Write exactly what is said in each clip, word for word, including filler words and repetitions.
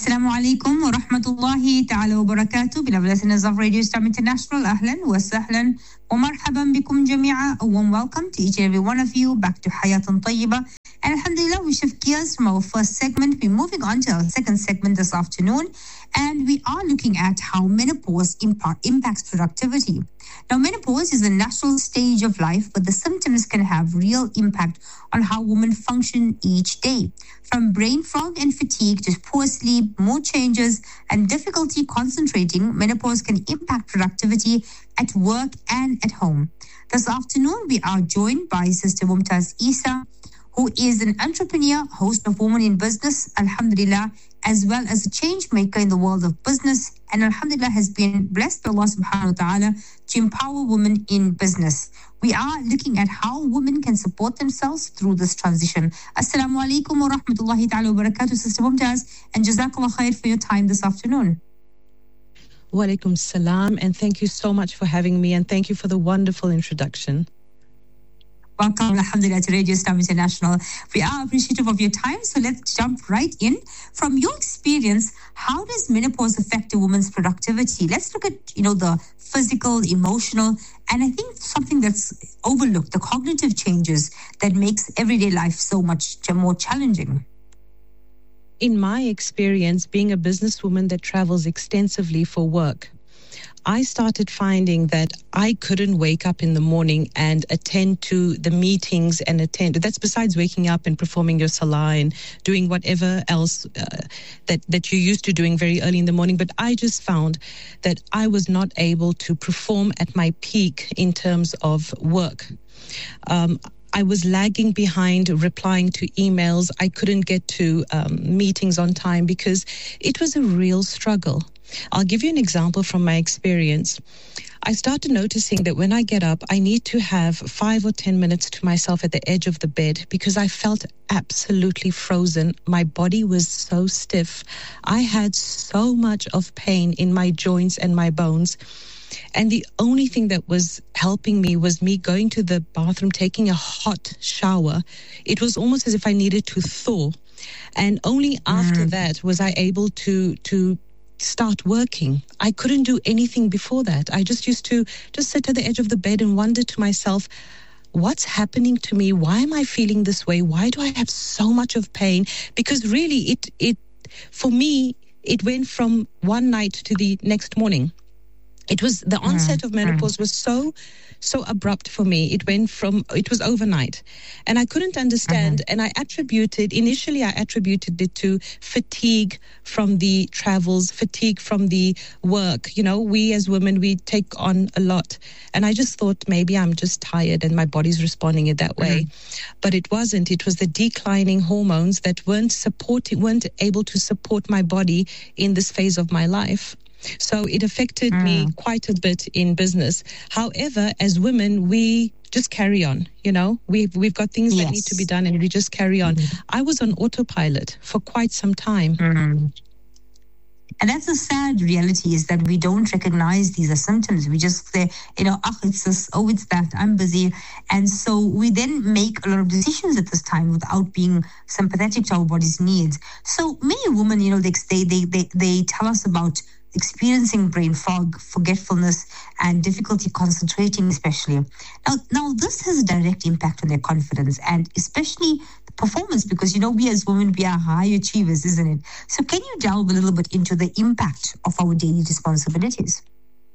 Assalamu alaikum wa rahmatullahi ta'ala wa barakatuh. Beloved listeners of Radio Islam International, ahlan wa sahlan wa marhaban bikum jami'a. A warm welcome to each and every one of you back to Hayatan Tayyiba. And alhamdulillah, we shift gears from our first segment. We're moving on to our second segment this afternoon. And we are looking at how menopause impa- impacts productivity. Now, menopause is a natural stage of life, but the symptoms can have real impact on how women function each day. From brain fog and fatigue to poor sleep, mood changes, and difficulty concentrating, menopause can impact productivity at work and at home. This afternoon, we are joined by Sister Mumtaz Isa, who is an entrepreneur, host of Women in Business, alhamdulillah, as well as a change maker in the world of business, and alhamdulillah has been blessed by Allah subhanahu wa ta'ala to empower women in business. We are looking at how women can support themselves through this transition. Assalamu alaikum wa rahmatullahi ta'ala wa barakatuh, Sister Mumtaz, and jazakallah khair for your time this afternoon. Wa alaikum salam, and thank you so much for having me, and thank you for the wonderful introduction. Welcome, alhamdulillah, to Radio Islam International. We are appreciative of your time, so let's jump right in. From your experience, how does menopause affect a woman's productivity? Let's look at, you know, the physical, emotional, and I think something that's overlooked, the cognitive changes that makes everyday life so much more challenging. In my experience, being a businesswoman that travels extensively for work, I started finding that I couldn't wake up in the morning and attend to the meetings and attend. That's besides waking up and performing your salah and doing whatever else uh, that, that you're used to doing very early in the morning. But I just found that I was not able to perform at my peak in terms of work. Um, I was lagging behind replying to emails. I couldn't get to um, meetings on time because it was a real struggle. I'll give you an example from my experience. I started noticing that when I get up, I need to have five or ten minutes to myself at the edge of the bed because I felt absolutely frozen. My body was so stiff. I had so much of pain in my joints and my bones. And the only thing that was helping me was me going to the bathroom, taking a hot shower. It was almost as if I needed to thaw. And only after mm. that was I able to to start working. I couldn't do anything before that. I just used to just sit at the edge of the bed and wonder to myself, what's happening to me? Why am I feeling this way? Why do I have so much of pain? Because really, it it for me, it went from one night to the next morning. It was the onset of menopause was so, so abrupt for me. It went from, it was overnight. And I couldn't understand. Mm-hmm. And I attributed, initially I attributed it to fatigue from the travels, fatigue from the work. You know, we as women, we take on a lot. And I just thought maybe I'm just tired and my body's responding in that way. Mm-hmm. But it wasn't. It was the declining hormones that weren't supporting, weren't able to support my body in this phase of my life. So it affected mm. me quite a bit in business. However, as women, we just carry on, you know. We've, we've got things yes. that need to be done and we just carry on. Mm. I was on autopilot for quite some time. Mm. And that's a sad reality, is that we don't recognize these as symptoms. We just say, you know, ah, it's this, oh, it's that, I'm busy. And so we then make a lot of decisions at this time without being sympathetic to our body's needs. So many women, you know, they, they, they, they tell us about experiencing brain fog, forgetfulness, and difficulty concentrating especially. Now, now this has a direct impact on their confidence and especially the performance because, you know, we as women, we are high achievers, isn't it? So can you delve a little bit into the impact of our daily responsibilities?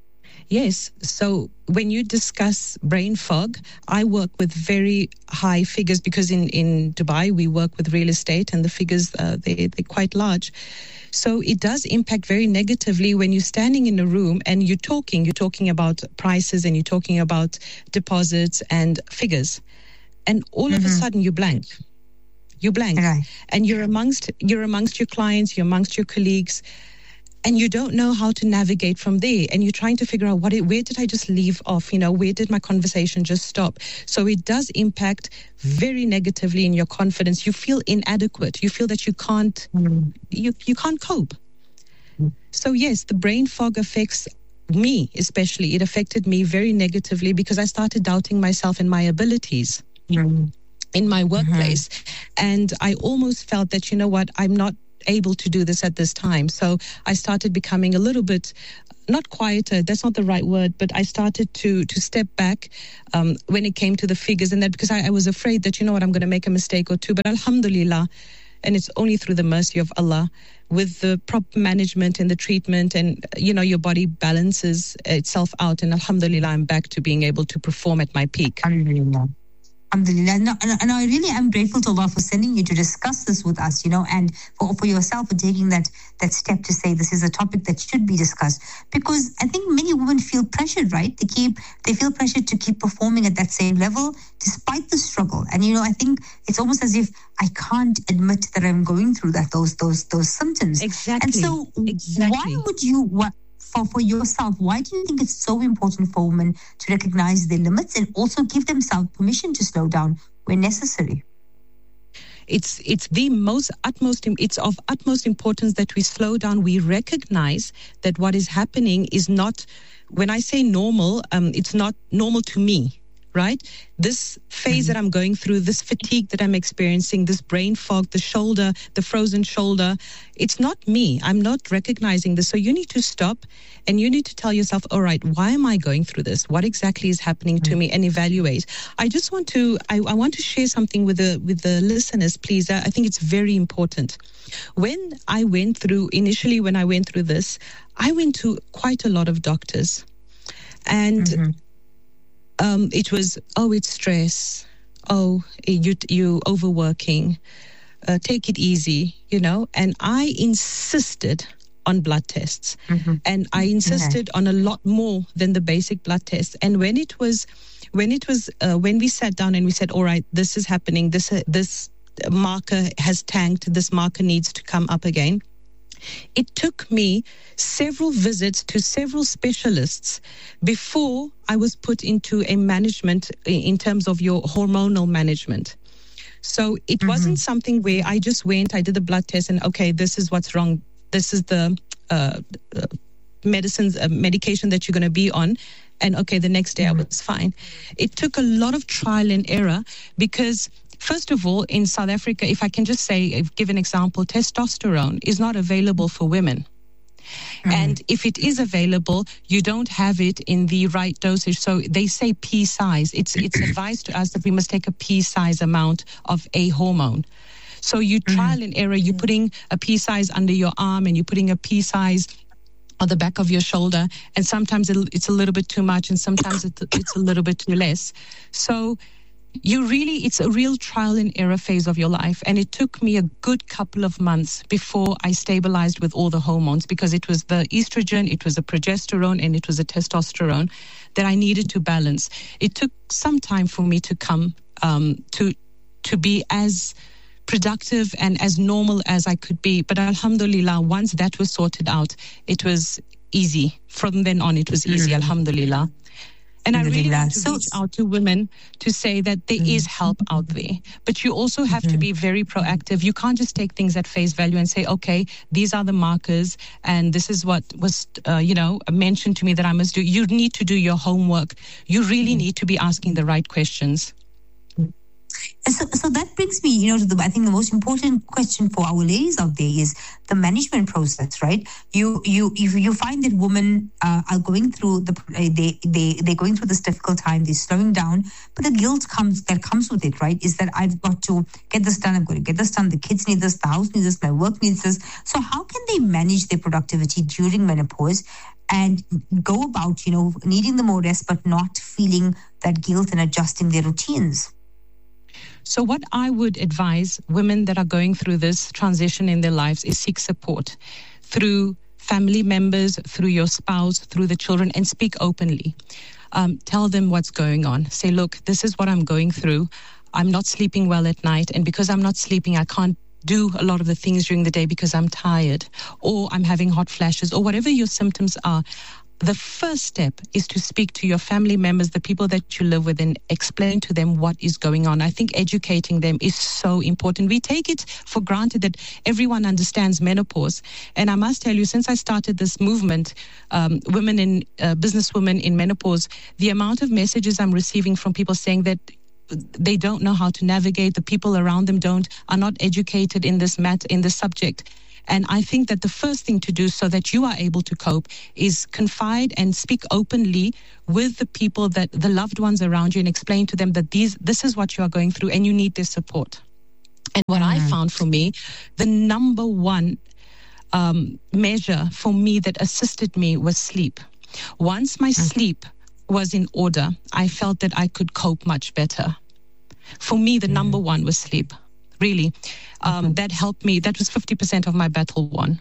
Yes. So when you discuss brain fog, I work with very high figures because in, in Dubai, we work with real estate and the figures, uh, they, they're quite large. So it does impact very negatively when you're standing in a room and you're talking, you're talking about prices and you're talking about deposits and figures. And all mm-hmm. of a sudden you blank. You blank. Okay. And you're amongst, you're amongst your clients, you're amongst your colleagues. And you don't know how to navigate from there. And you're trying to figure out what, where did I just leave off? You know, where did my conversation just stop? So it does impact very negatively in your confidence. You feel inadequate. You feel that you can't, mm. you, you can't cope. Mm. So yes, the brain fog affects me, especially. It affected me very negatively because I started doubting myself and my abilities. Mm. In my workplace. Mm-hmm. And I almost felt that, you know what, I'm not able to do this at this time. So I started becoming a little bit, not quieter, that's not the right word, but I started to to step back um, when it came to the figures and that, because I, I was afraid that, you know what, I'm going to make a mistake or two. But alhamdulillah, and it's only through the mercy of Allah, with the proper management and the treatment, and, you know, your body balances itself out. And alhamdulillah, I'm back to being able to perform at my peak. Alhamdulillah. Alhamdulillah. No, and, and I really am grateful to Allah for sending you to discuss this with us, you know, and for, for yourself for taking that, that step to say this is a topic that should be discussed. Because I think many women feel pressured, right? They keep, they feel pressured to keep performing at that same level despite the struggle. And, you know, I think it's almost as if I can't admit that I'm going through that, those, those, those symptoms. Exactly. And so exactly. why would you, what, For, for yourself, why do you think it's so important for women to recognize their limits and also give themselves permission to slow down when necessary? It's it's the most utmost it's of utmost importance that we slow down. We recognize that what is happening is not, when I say normal, um, it's not normal to me. Right? This phase mm-hmm. that I'm going through, this fatigue that I'm experiencing, this brain fog, the shoulder, the frozen shoulder, it's not me. I'm not recognizing this. So you need to stop and you need to tell yourself, all right, why am I going through this? What exactly is happening to mm-hmm. me? And evaluate. I just want to, I, I want to share something with the, with the listeners, please. I think it's very important. When I went through, initially when I went through this, I went to quite a lot of doctors. And mm-hmm. Um, it was, oh, it's stress. Oh, you you overworking. Uh, take it easy, you know. And I insisted on blood tests, mm-hmm. and I insisted yeah. on a lot more than the basic blood tests. And when it was, when it was, uh, when we sat down and we said, all right, this is happening. This uh, this marker has tanked. This marker needs to come up again. It took me several visits to several specialists before I was put into a management in terms of your hormonal management. So it mm-hmm. wasn't something where I just went, I did the blood test and, okay, this is what's wrong. This is the uh, uh, medicines, uh, medication that you're going to be on. And, okay, the next day mm-hmm. I was fine. It took a lot of trial and error because, first of all, in South Africa, if I can just say, give an example, testosterone is not available for women. Mm-hmm. And if it is available, you don't have it in the right dosage. So they say pea size. It's it's advised to us that we must take a pea size amount of a hormone. So you trial mm-hmm. and error, you're putting a pea size under your arm and you're putting a pea size on the back of your shoulder. And sometimes it's a little bit too much and sometimes it's a little bit too less. So you really, it's a real trial and error phase of your life. And it took me a good couple of months before I stabilized with all the hormones, because it was the estrogen, it was the progesterone, and it was the testosterone that I needed to balance. It took some time for me to come um, to to be as productive and as normal as I could be. But alhamdulillah, once that was sorted out, it was easy. From then on, it was easy, mm-hmm. alhamdulillah. And I really want to reach out to women to say that there mm-hmm. is help out there. But you also have mm-hmm. to be very proactive. You can't just take things at face value and say, okay, these are the markers and this is what was, uh, you know, mentioned to me that I must do. You need to do your homework. You really mm-hmm. need to be asking the right questions. So, so that brings me, you know, to the, I think the most important question for our ladies out there is the management process, right? You, you, if you find that women uh, are going through the, they, they, they're going through this difficult time, they're slowing down, but the guilt comes, that comes with it, right? Is that I've got to get this done, I've got to get this done, the kids need this, the house needs this, my work needs this. So how can they manage their productivity during menopause and go about, you know, needing the more rest, but not feeling that guilt and adjusting their routines? So what I would advise women that are going through this transition in their lives is seek support through family members, through your spouse, through the children, and speak openly. Um, tell them what's going on. Say, look, this is what I'm going through. I'm not sleeping well at night. And because I'm not sleeping, I can't do a lot of the things during the day because I'm tired, or I'm having hot flashes, or whatever your symptoms are. The first step is to speak to your family members, the people that you live with, and explain to them what is going on. I think educating them is so important. We take it for granted that everyone understands menopause. And I must tell you, since I started this movement, um, women in, uh, businesswomen in menopause, the amount of messages I'm receiving from people saying that they don't know how to navigate. The people around them don't are not educated in this mat in this subject. And I think that the first thing to do so that you are able to cope is confide and speak openly with the people, that the loved ones around you, and explain to them that these this is what you are going through and you need their support. And what mm. I found for me, the number one um, measure for me that assisted me was sleep. Once my mm. sleep was in order, I felt that I could cope much better. For me, the mm. number one was sleep. Really, um, mm-hmm. that helped me. That was fifty percent of my battle won.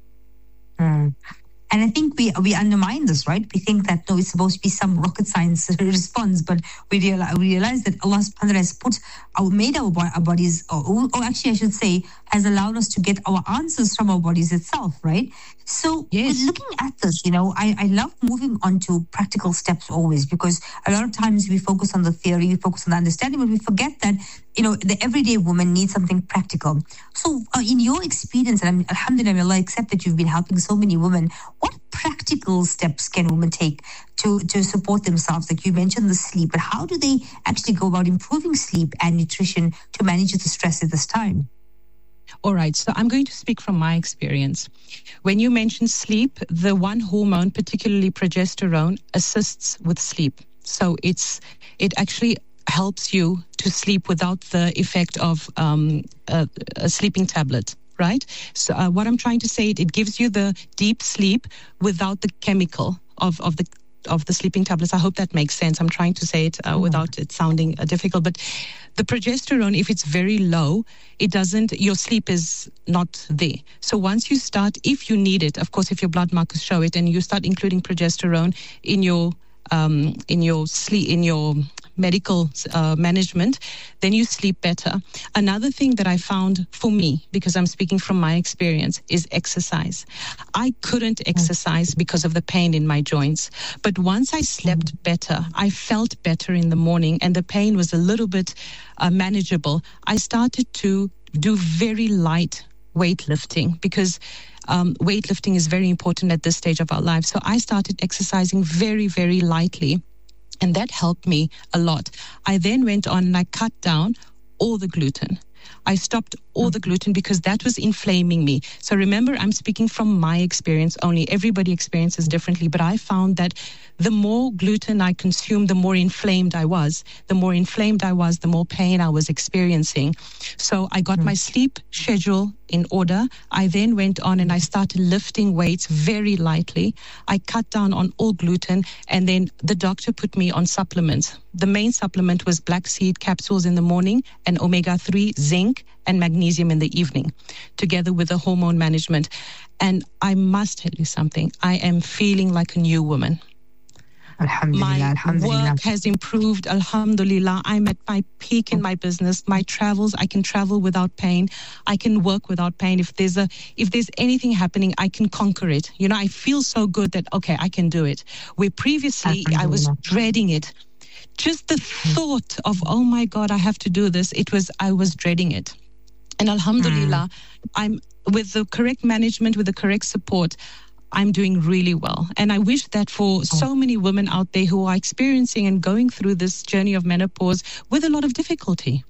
Mm. And I think we we undermine this, right? We think that, no, it's supposed to be some rocket science response, but we realize, we realize that Allah subhanahu wa ta'ala has put, our, made our, our bodies, or, or actually I should say, has allowed us to get our answers from our bodies itself, right? So yes. looking at this, you know, I, I love moving on to practical steps always, because a lot of times we focus on the theory, we focus on the understanding, but we forget that, you know, the everyday woman needs something practical. So uh, in your experience, and I'm, alhamdulillah, Allah, accept that you've been helping so many women, what practical steps can women take to, to support themselves? Like you mentioned the sleep, but how do they actually go about improving sleep and nutrition to manage the stress at this time? All right, so I'm going to speak from my experience. When you mention sleep, the one hormone, particularly progesterone, assists with sleep. So it's it actually helps you to sleep without the effect of um, a, a sleeping tablet, right? So uh, what I'm trying to say, it, it gives you the deep sleep without the chemical of, of the of the sleeping tablets. I hope that makes sense. I'm trying to say it uh, without it sounding uh, difficult. But the progesterone, if it's very low, it doesn't, your sleep is not there. So once you start, if you need it, of course, if your blood markers show it, and you start including progesterone in your um, in your sleep, in your medical uh, management, then you sleep better. Another thing that I found for me, because I'm speaking from my experience, is exercise. I couldn't exercise because of the pain in my joints. But once I slept better, I felt better in the morning, and the pain was a little bit uh, manageable. I started to do very light weightlifting, because um, weightlifting is very important at this stage of our life. So I started exercising very, very lightly. And that helped me a lot. I then went on and I cut down all the gluten. I stopped all the gluten because that was inflaming me. So remember, I'm speaking from my experience only. Everybody experiences differently, but I found that the more gluten I consumed, the more inflamed I was. The more inflamed I was, the more pain I was experiencing. So I got mm. my sleep schedule in order. I then went on and I started lifting weights very lightly. I cut down on all gluten, and then the doctor put me on supplements. The main supplement was black seed capsules in the morning and omega three, zinc, and magnesium in the evening, together with the hormone management. And I must tell you something. I am feeling like a new woman. Alhamdulillah, my alhamdulillah. work has improved. Alhamdulillah. I'm at my peak in my business. My travels, I can travel without pain. I can work without pain. If there's a, if there's anything happening, I can conquer it. You know, I feel so good that, okay, I can do it. Where previously I was dreading it. Just the thought of, oh my God, I have to do this. It was, I was dreading it. And alhamdulillah, mm. I'm with the correct management, with the correct support, I'm doing really well. And I wish that for oh. so many women out there who are experiencing and going through this journey of menopause with a lot of difficulty.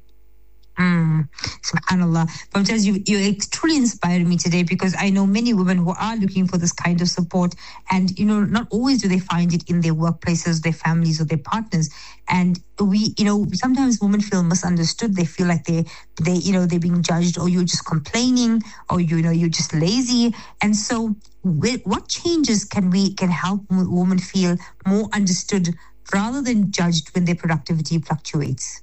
Mm, SubhanAllah. Mumtaz, you, you truly inspired me today, because I know many women who are looking for this kind of support, and, you know, not always do they find it in their workplaces, their families, or their partners. And we, you know, sometimes women feel misunderstood. They feel like they, they, you know, they're being judged, or you're just complaining, or, you know, you're just lazy. And so what changes can we, can help women feel more understood rather than judged when their productivity fluctuates?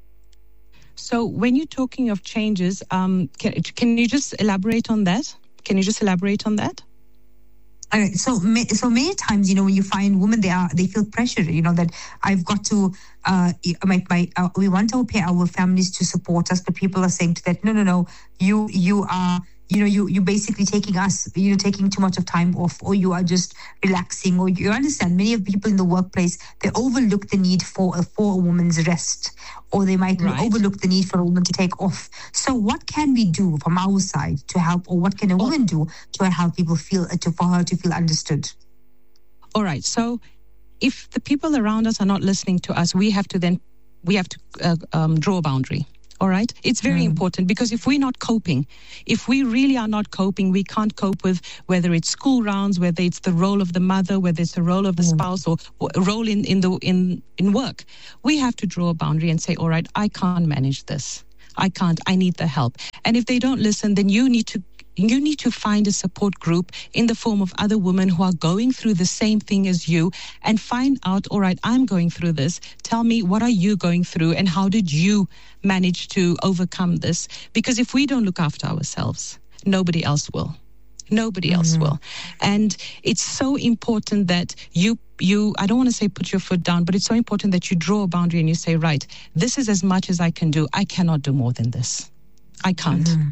So when you're talking of changes, um, can, can you just elaborate on that? Can you just elaborate on that? All right. So, so many times, you know, when you find women, they are they feel pressure. You know that I've got to. Uh, my, my uh, we want our our families to support us, but people are saying to that, no, no, no. You you are. You know, you, you're basically taking us, you know, taking too much of time off, or you are just relaxing, or you understand many of the people in the workplace, they overlook the need for a, for a woman's rest, or they might right. overlook the need for a woman to take off. So what can we do from our side to help, or what can a woman do to help people feel, to for her to feel understood? All right. So if the people around us are not listening to us, we have to then we have to uh, um, draw a boundary. All right. It's very mm. important, because if we're not coping, if we really are not coping, we can't cope with whether it's school rounds, whether it's the role of the mother, whether it's the role of the mm. spouse, or role in, in the in, in work. We have to draw a boundary and say, all right, I can't manage this. I can't. I need the help. And if they don't listen, then you need to You need to find a support group in the form of other women who are going through the same thing as you, and find out, all right, I'm going through this. Tell me, what are you going through, and how did you manage to overcome this? Because if we don't look after ourselves, nobody else will. Nobody mm-hmm. else will. And it's so important that you, you, I don't want to say put your foot down, but it's so important that you draw a boundary and you say, right, this is as much as I can do. I cannot do more than this. I can't. Mm-hmm.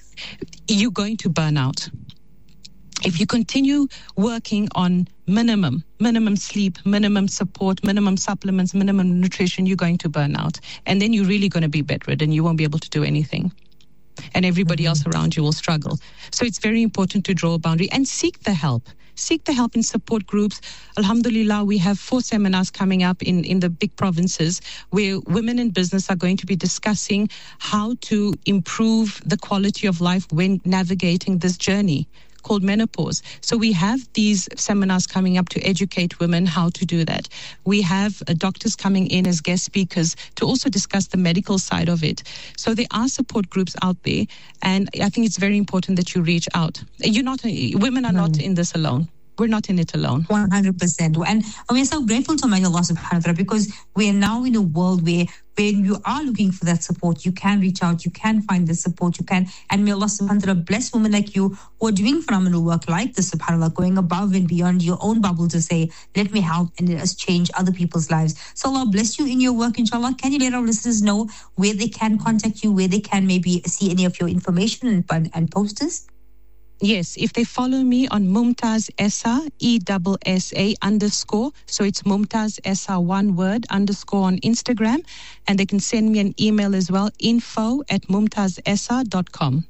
You're going to burn out. If you continue working on minimum, minimum sleep, minimum support, minimum supplements, minimum nutrition, you're going to burn out. And then you're really going to be bedridden. You won't be able to do anything. And everybody mm-hmm. else around you will struggle. So it's very important to draw a boundary and seek the help. Seek the help in support groups. Alhamdulillah, we have four seminars coming up in, in the big provinces where women in business are going to be discussing how to improve the quality of life when navigating this journey called menopause. So we have these seminars coming up to educate women how to do that. We have uh, doctors coming in as guest speakers to also discuss the medical side of it. So there are support groups out there, and I think it's very important that you reach out. You're not, women are no. not in this alone. We're not in it alone. one hundred percent. And we're so grateful to Allah subhanahu wa ta'ala, because we are now in a world where when you are looking for that support, you can reach out, you can find the support, you can. And may Allah subhanahu wa ta'ala bless women like you who are doing phenomenal work like this, subhanAllah, going above and beyond your own bubble to say, let me help and let us change other people's lives. So Allah bless you in your work, inshallah. Can you let our listeners know where they can contact you, where they can maybe see any of your information and, and posters? Yes, if they follow me on Mumtaz Essa, E S S A underscore, so it's Mumtaz Essa, one word, underscore on Instagram, and they can send me an email as well, info at mumtaz essa dot com.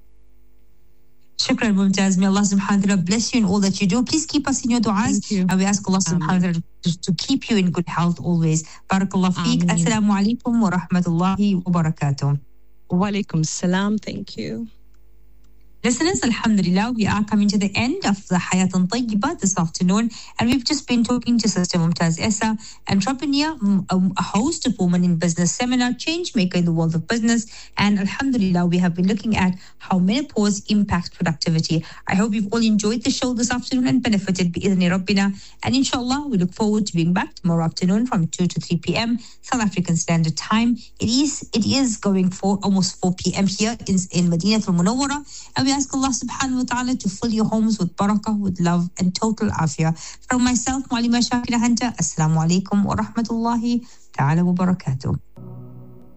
Shukran, Mumtaz. May Allah subhanahu wa ta'ala bless you in all that you do. Please keep us in your du'as. Thank you. And we ask Allah subhanahu wa ta'ala to, to keep you in good health always. Barakallah feek. Assalamu alaikum wa rahmatullahi wa barakatuh. Wa alaikum salam. Thank you. Listeners, alhamdulillah, we are coming to the end of the Hayatan Tayyibah this afternoon, and we've just been talking to Sister Mumtaz Essa, entrepreneur, a host of Women in Business seminar, change maker in the world of business, and alhamdulillah, we have been looking at how menopause impacts productivity. I hope you've all enjoyed the show this afternoon and benefited bi'idhni Rabbina, and inshallah, we look forward to being back tomorrow afternoon from two to three p.m. South African Standard Time. It is it is going for almost four p.m. here in, in Madinah al-Munawwara, and we ask Allah subhanahu wa ta'ala to fill your homes with barakah, with love and total afiyah. From myself, Mu'alima Shakira Hunter, Assalamu alaikum wa rahmatullahi ta'ala wa barakatuh.